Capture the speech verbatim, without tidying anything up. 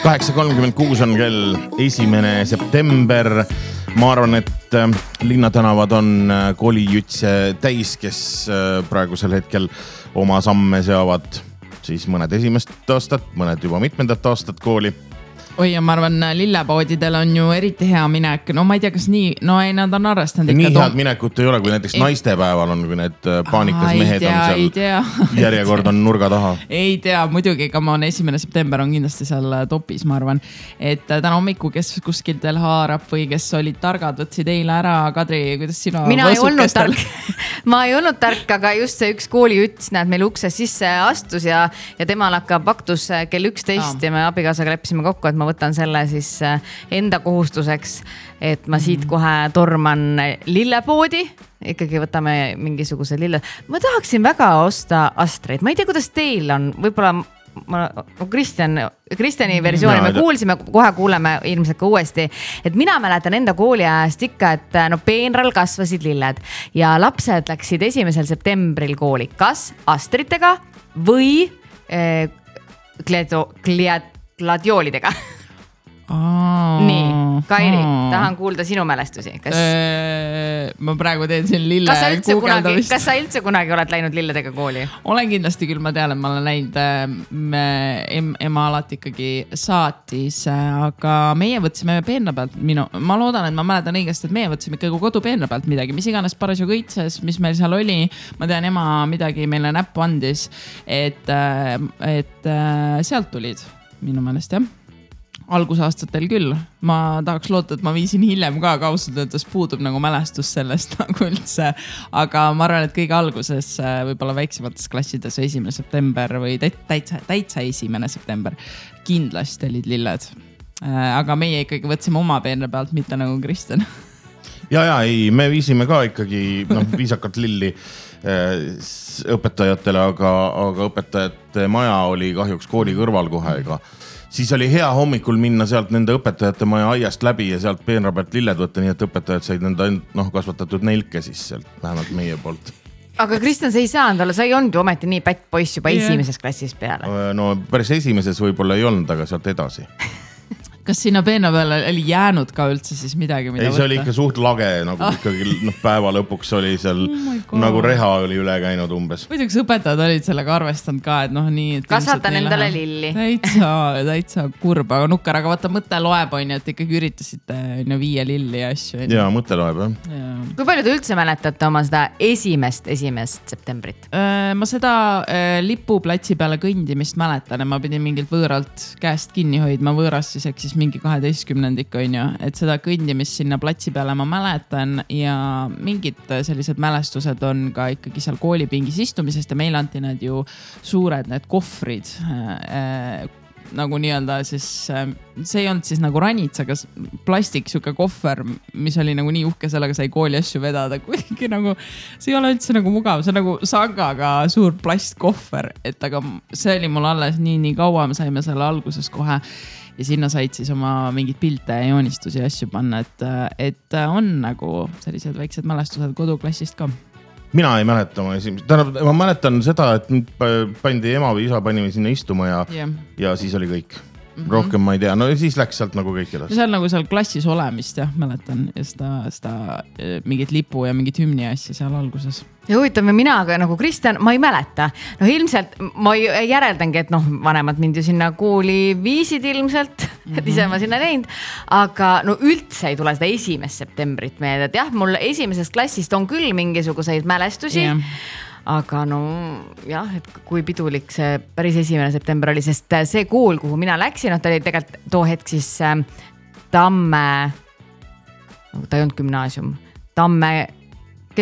kaheksa kolmkümmend kuus on kell esimene september. Ma arvan, et linnatänavad on koolijütse täis, kes praegusel hetkel oma samme seavad siis mõned esimest aastat, mõned juba mitmendat aastat kooli. Oi, ja ma arvan, lillepoodidel on ju eriti hea minek. No ma ei tea, kas nii, no ei, nad on arvestanud nii ikka. Nii head minekut ei ole, kui näiteks ei... naistepäeval on, kui need paanikas Aa, mehed tea, on seal, järjekord on nurga taha. Ei tea, muidugi, aga ma on esimene september on kindlasti seal topis, ma arvan. Et täna hommiku, kes kuskilt veel haarab või kes olid targad, võtsid eile ära. Kadri, kuidas sinu Mina ei olnud tark. Ma ei olnud tark, aga just see üks kooliüts näed meil ukse sisse astus ja, ja temal hakkab aktus kell üksteist ja me abikaasaga leppisime kokku, et ma võtan selle siis enda kohustuseks, et ma siit kohe torman lillepoodi. Ikkagi võtame mingisugused lilled. Ma tahaksin väga osta Astrid. Ma ei tea, kuidas teil on. Võib-olla ma, Kristjan, Kristjani versiooni me kuulsime, kohe kuuleme ilmselt ka uuesti. Et mina mäletan enda kooli ajast ikka, et no peenral kasvasid lilled ja lapsed läksid esimesel septembril kooli. Kas Astritega või eh, kledo, klead, gladioolidega? Aa, nii, Kairi, aa. tahan kuulda sinu mälestusi. Kas... Eee, ma praegu teen siin lille kas sa, üldse kunagi, kas sa üldse kunagi oled läinud lilledega kooli? Olen kindlasti küll, ma tean, et ma olen läinud, me, ema alati ikkagi saatis, aga meie võtsime peenra pealt, minu, ma loodan, et ma mäletan õigesti, et meie võtsime ikkagi kodu peenra pealt midagi, mis iganes parasju kõitses, mis meil seal oli. Ma tean, ema midagi meile näppu andis, et, et sealt tulid minu meelest, jah. Algusaastatel küll. Ma tahaks loota, et ma viisin hiljem ka, aga ausalt öeldes puudub nagu mälestus sellest nagu üldse. Aga ma arvan, et kõige alguses võib-olla väiksemates klassides esimene september või täitsa, täitsa esimene september kindlasti olid lilled. Aga meie ikkagi võtsime oma peenra pealt, mitte nagu Kristjan. Ja, ja, ei, me viisime ka ikkagi no, viisakalt lilli õpetajatele, aga, aga õpetajate maja oli kahjuks kooli kõrval kohe, ega siis oli hea hommikul minna sealt nende õpetajate maja aiast läbi ja sealt peenra pealt lilled võtta, nii et õpetajad said nende noh, kasvatatud neilke siis sealt, vähemalt meie poolt. Aga Kristjan, sa ei saanud olla, sa ei olnud ju ometi nii pätt poiss juba yeah. esimeses klassis peale. No päris esimeses võib-olla ei olnud, aga sealt edasi. Kas sinna peenra peale oli jäänud ka üldse siis midagi, mida ei, see oli ikka suht lage, nagu ah. ikkagi no, päeva lõpuks oli seal oh nagu reha oli üle käinud umbes. Muiduks õpetajad olid sellega arvestanud ka, et noh nii... Et kasvatan endale lilli. Täitsa, täitsa kurba, aga nukkar, aga vaata mõte loeb on ju, et ikkagi üritasite no, viie lilli ja asju. Jaa, mõte loeb, jah. Ja. Kui palju te üldse mäletate oma seda esimest, esimest septembrit? Ma seda lipuplatsi peale kõndimist mäletan ja ma pidin mingilt võõralt käest kinni hoidma, võõras siis eks mingi kaheteistkümnendik on ju, et seda kõndimist sinna platsi peale ma mäletan ja mingid sellised mälestused on ka ikkagi seal koolipingis istumisest ja meil anti need ju suured need kohvrid äh, nagu nii-öelda siis, see ei olnud siis nagu ranits, aga plastik siuke kohver, mis oli nagu nii uhke, sellega sai kooli asju vedada, kuigi nagu see ei ole üldse nagu mugav, see on nagu sangaga suur plastkohver, et aga see oli mul alles nii, nii kaua, me saime selle alguses kohe ja sinna said siis oma mingid pilte ja joonistusi ja asju panna, et, et on nagu sellised väiksed mälestused koduklassist ka. Mina ei mäleta oma esimest. Tähendab, ma mäletan seda, et pandi ema või isa panime sinna istuma ja, yeah. ja siis oli kõik. Mm-hmm. Rohkem ma ei tea. No siis läks sealt nagu kõik edasi. See on nagu seal klassis olemist, jah, mäletan. Ja seda, seda mingit lipu ja mingit hümni asja seal alguses. Ja huvitav, mina aga nagu Kristjan, ma ei mäleta. No ilmselt ma järeldangi, et noh, vanemad mind ju sinna kooli viisid ilmselt, mm-hmm. et ise ma sinna näinud. Aga no üldse ei tule seda esimest septembrit meelde. Et jah, mul esimesest klassist on küll mingisuguseid mälestusi. Yeah. Aga no jah, et kui pidulik see päris esimene september oli, sest see kool, kuhu mina läksin, no ta oli tegelikult too hetk siis Tamme, ta ei olnud gümnaasium, Tamme